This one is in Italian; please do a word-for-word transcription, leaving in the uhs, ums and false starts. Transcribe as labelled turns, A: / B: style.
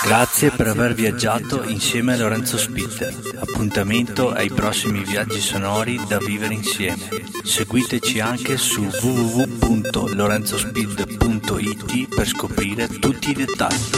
A: Grazie per aver viaggiato insieme a Lorenzo Speed. Appuntamento ai prossimi viaggi sonori da vivere insieme. Seguiteci anche su w w w punto lorenzospeed punto i t per scoprire tutti i dettagli.